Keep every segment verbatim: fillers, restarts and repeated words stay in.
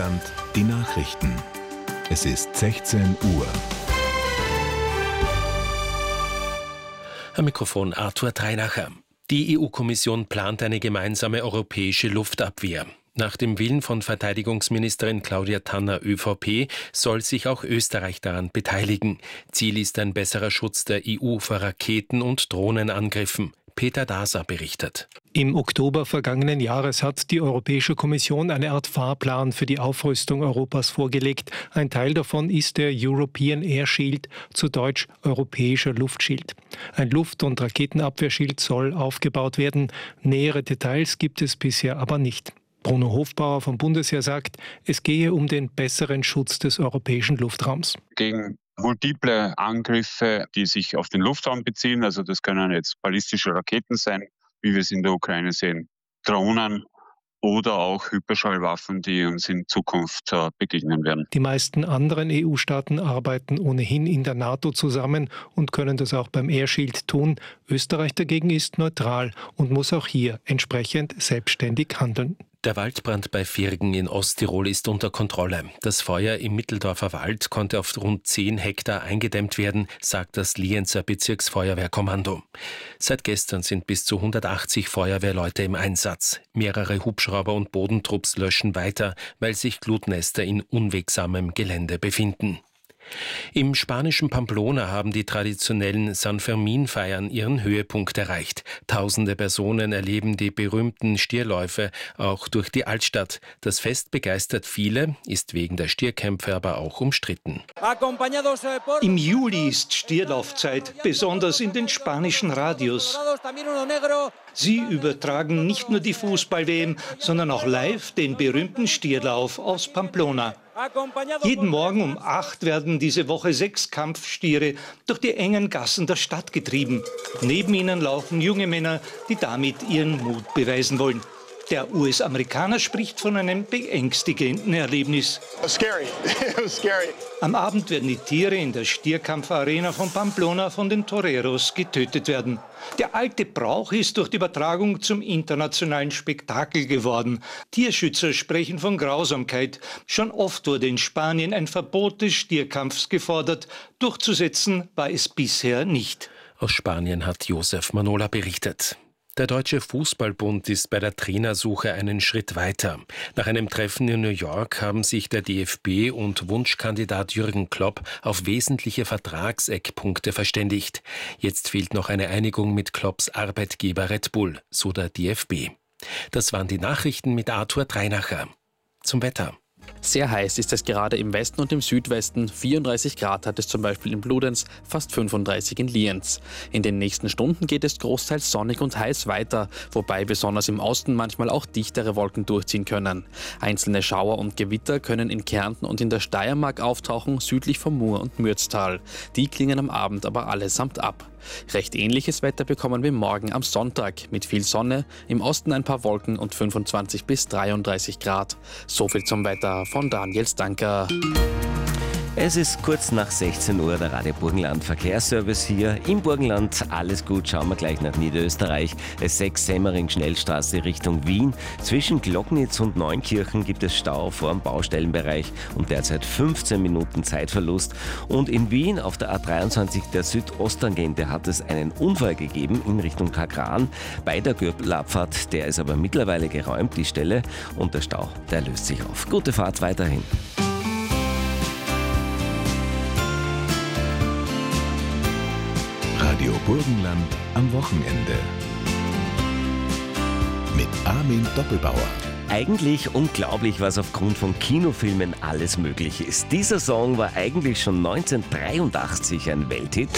Burgenland, die Nachrichten. Es ist sechzehn Uhr. Am Mikrofon Arthur Treinacher. Die E U-Kommission plant eine gemeinsame europäische Luftabwehr. Nach dem Willen von Verteidigungsministerin Claudia Tanner ÖVP soll sich auch Österreich daran beteiligen. Ziel ist ein besserer Schutz der E U vor Raketen- und Drohnenangriffen. Peter Daser berichtet. Im Oktober vergangenen Jahres hat die Europäische Kommission eine Art Fahrplan für die Aufrüstung Europas vorgelegt. Ein Teil davon ist der European Air Shield, zu Deutsch Europäischer Luftschild. Ein Luft- und Raketenabwehrschild soll aufgebaut werden. Nähere Details gibt es bisher aber nicht. Bruno Hofbauer vom Bundesheer sagt, es gehe um den besseren Schutz des europäischen Luftraums. Gegen multiple Angriffe, die sich auf den Luftraum beziehen, also das können jetzt ballistische Raketen sein, wie wir es in der Ukraine sehen, Drohnen oder auch Hyperschallwaffen, die uns in Zukunft äh, begegnen werden. Die meisten anderen E U-Staaten arbeiten ohnehin in der NATO zusammen und können das auch beim Air Shield tun. Österreich dagegen ist neutral und muss auch hier entsprechend selbstständig handeln. Der Waldbrand bei Virgen in Osttirol ist unter Kontrolle. Das Feuer im Mitteldorfer Wald konnte auf rund zehn Hektar eingedämmt werden, sagt das Lienzer Bezirksfeuerwehrkommando. Seit gestern sind bis zu hundertachtzig Feuerwehrleute im Einsatz. Mehrere Hubschrauber und Bodentrupps löschen weiter, weil sich Glutnester in unwegsamem Gelände befinden. Im spanischen Pamplona haben die traditionellen San Fermin-Feiern ihren Höhepunkt erreicht. Tausende Personen erleben die berühmten Stierläufe auch durch die Altstadt. Das Fest begeistert viele, ist wegen der Stierkämpfe aber auch umstritten. Im Juli ist Stierlaufzeit, besonders in den spanischen Radios. Sie übertragen nicht nur die Fußball-W M, sondern auch live den berühmten Stierlauf aus Pamplona. Jeden Morgen um acht werden diese Woche sechs Kampfstiere durch die engen Gassen der Stadt getrieben. Neben ihnen laufen junge Männer, die damit ihren Mut beweisen wollen. Der U S-Amerikaner spricht von einem beängstigenden Erlebnis. Scary. It was scary. Am Abend werden die Tiere in der Stierkampfarena von Pamplona von den Toreros getötet werden. Der alte Brauch ist durch die Übertragung zum internationalen Spektakel geworden. Tierschützer sprechen von Grausamkeit. Schon oft wurde in Spanien ein Verbot des Stierkampfs gefordert. Durchzusetzen war es bisher nicht. Aus Spanien hat Josef Manola berichtet. Der Deutsche Fußballbund ist bei der Trainersuche einen Schritt weiter. Nach einem Treffen in New York haben sich der D F B und Wunschkandidat Jürgen Klopp auf wesentliche Vertragseckpunkte verständigt. Jetzt fehlt noch eine Einigung mit Klopps Arbeitgeber Red Bull, so der D F B. Das waren die Nachrichten mit Arthur Treinacher. Zum Wetter. Sehr heiß ist es gerade im Westen und im Südwesten. vierunddreißig Grad hat es zum Beispiel in Bludenz, fast fünfunddreißig in Lienz. In den nächsten Stunden geht es großteils sonnig und heiß weiter, wobei besonders im Osten manchmal auch dichtere Wolken durchziehen können. Einzelne Schauer und Gewitter können in Kärnten und in der Steiermark auftauchen, südlich vom Mur- und Mürztal. Die klingen am Abend aber allesamt ab. Recht ähnliches Wetter bekommen wir morgen am Sonntag mit viel Sonne, im Osten ein paar Wolken und fünfundzwanzig bis dreiunddreißig Grad. So viel zum Wetter von Daniel Stanker. Es ist kurz nach sechzehn Uhr, der Radio Burgenland Verkehrsservice hier im Burgenland. Alles gut, schauen wir gleich nach Niederösterreich. S sechs Semmering Schnellstraße Richtung Wien. Zwischen Glocknitz und Neunkirchen gibt es Stau vor dem Baustellenbereich und derzeit fünfzehn Minuten Zeitverlust. Und in Wien auf der A dreiundzwanzig der Südosttangente hat es einen Unfall gegeben in Richtung Kagran bei der Göppelabfahrt. Der ist aber mittlerweile geräumt, die Stelle, und der Stau, der löst sich auf. Gute Fahrt weiterhin. Radio Burgenland am Wochenende. Mit Armin Doppelbauer. Eigentlich unglaublich, was aufgrund von Kinofilmen alles möglich ist. Dieser Song war eigentlich schon neunzehnhundertdreiundachtzig ein Welthit.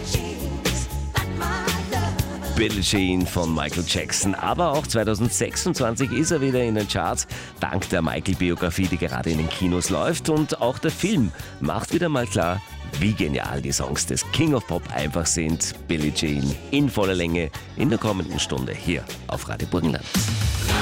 Billie Jean von Michael Jackson. Aber auch zweitausendsechsundzwanzig ist er wieder in den Charts, dank der Michael-Biografie, die gerade in den Kinos läuft. Und auch der Film macht wieder mal klar, wie genial die Songs des King of Pop einfach sind. Billie Jean in voller Länge in der kommenden Stunde hier auf Radio Burgenland.